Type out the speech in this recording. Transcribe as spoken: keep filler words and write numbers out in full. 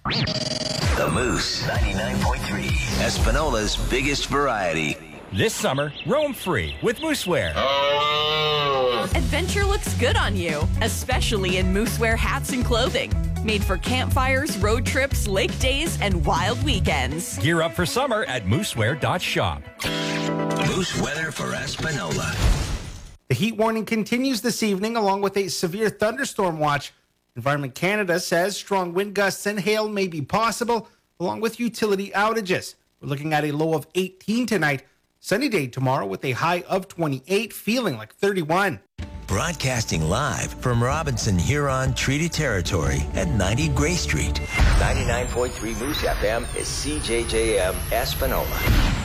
The Moose ninety-nine point three, Espanola's biggest variety. This summer, roam free with Moosewear. Adventure looks good on you, especially in Moosewear hats and clothing. Made for campfires, road trips, lake days, and wild weekends. Gear up for summer at moosewear dot shop. Moose weather for Espanola. The heat warning continues this evening along with a severe thunderstorm watch. Environment Canada says strong wind gusts and hail may be possible, along with utility outages. We're looking at a low of eighteen tonight. Sunny day tomorrow with a high of twenty-eight, feeling like thirty-one. Broadcasting live from Robinson Huron Treaty Territory at ninety Gray Street. ninety-nine point three Moose F M is C J J M Espanola.